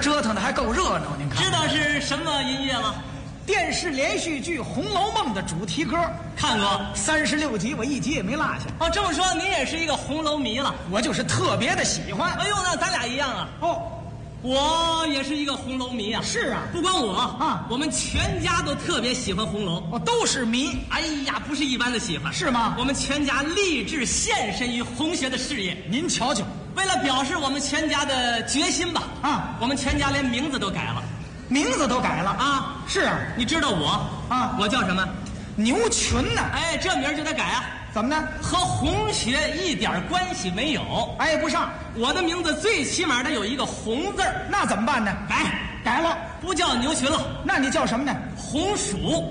折腾的还够热闹，您看。 知道是什么音乐吗？ 电视连续剧《红楼梦》的主题歌， 看过 36集，我一集也没落下。 哦。这么说您也是一个红楼迷了？ 我就是特别的喜欢。 哎呦，那咱俩一样啊。 哦， 我也是一个红楼迷啊。 是啊， 不光我啊， 我们全家都特别喜欢红楼。 哦，都是迷。 哎呀，不是一般的喜欢， 是吗？ 我们全家立志献身于红学的事业。 您瞧瞧， 为了表示我们全家的决心吧，我们全家连名字都改了。 名字都改了啊！ 是啊， 你知道我啊？ 我叫什么？ 牛群呢？ 哎，这名就得改啊！ 怎么呢？ 和红学一点关系没有， 挨不上。 我的名字最起码得有一个红字儿， 那怎么办呢？改了， 不叫牛群了。 那你叫什么呢？ 红薯。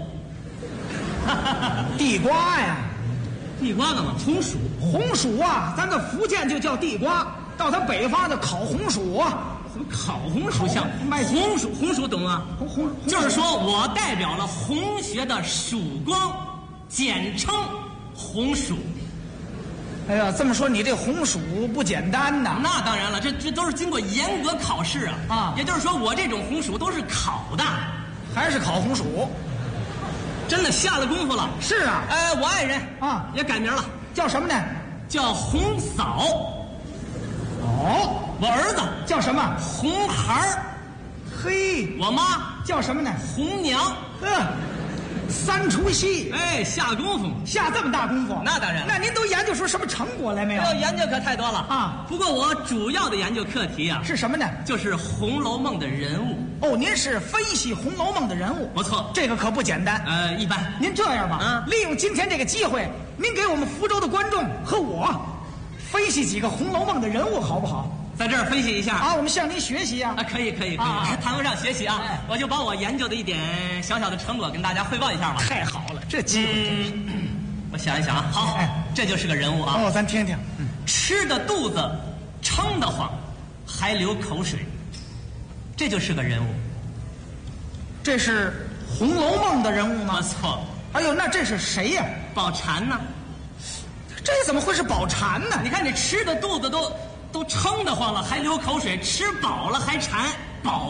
地瓜呀？ 地瓜干嘛？红薯。 红薯啊，咱这福建就叫地瓜，到咱北方的烤红薯啊。 什么烤红薯像？红薯懂啊？ 红就是说我代表了红学的曙光，简称红薯。 哎呀，这么说你这红薯不简单呐？ 那当然了，这都是经过严格考试啊！啊，也就是说我这种红薯都是烤的， 还是烤红薯？ 真的下了功夫了。 是啊， 我爱人啊也改名了， 叫什么呢？ 叫红嫂。 哦。 我儿子叫什么？ 红孩儿。 嘿， 我妈叫什么呢？ 红娘。 三出戏， 下功夫， 下这么大功夫。 那当然。 那您都研究出什么成果来没有？ 研究可太多了啊。 不过我主要的研究课题啊是什么呢？ 就是《红楼梦》的人物。 哦，您是分析《红楼梦》的人物？ 不错， 这个可不简单。 一般。 您这样吧，利用今天这个机会，您给我们福州的观众和我分析几个《红楼梦》的人物，好不好？ 在这儿分析一下啊，我们向您学习啊！ 可以，谈不上学习啊，我就把我研究的一点小小的成果跟大家汇报一下吧。 太好了，这机会我想一想啊，好，这就是个人物啊。 咱听听。 吃的肚子撑得慌，还流口水，这就是个人物。 这是《红楼梦》的人物吗？ 没错。 哎呦，那这是谁呀？ 宝蟾呢？ 这怎么会是宝蟾呢？ 你看你吃的肚子都撑得慌了，还流口水；吃饱了还馋，饱